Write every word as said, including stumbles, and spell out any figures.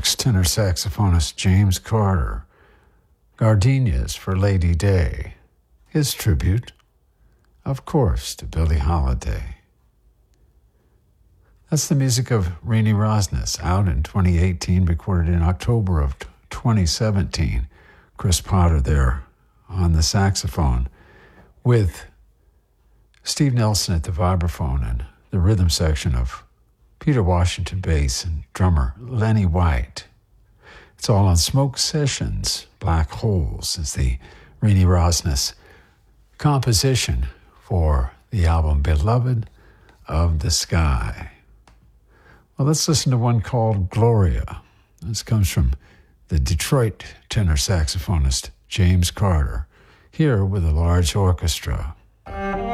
sax, tenor saxophonist James Carter. Gardenias for Lady Day. His tribute, of course, to Billie Holiday. That's the music of Renee Rosnes, out in twenty eighteen, recorded in October of twenty seventeen. Chris Potter there on the saxophone with Steve Nelson at the vibraphone and the rhythm section of Peter Washington bass and drummer Lenny White. It's all on Smoke Sessions. Black Holes is the Renee Rosnes composition for the album Beloved of the Sky. Well, let's listen to one called Gloria. This comes from the Detroit tenor saxophonist James Carter, here with a large orchestra.